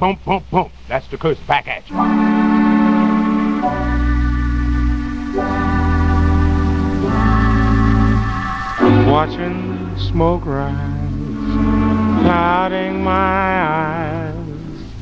boom, boom, boom. That's the curse back at you. Watching smoke rise, clouding my eyes.